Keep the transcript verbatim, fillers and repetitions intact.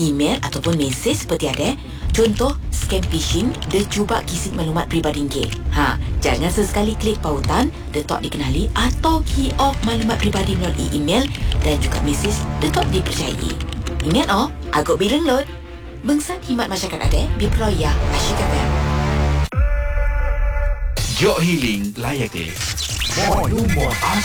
email ataupun mesej seperti ada. Contoh, scam phishing, dia cuba kisi maklumat peribadi ke. Ha, jangan sesekali klik pautan detok dikenali atau key off maklumat peribadi melalui email dan juga mesej detok dipercayai. Ingat oh, agak bireng lot. Bangsa khidmat masyarakat ada, Biproya, Asyik F M. Jok Healing layak deh. Volume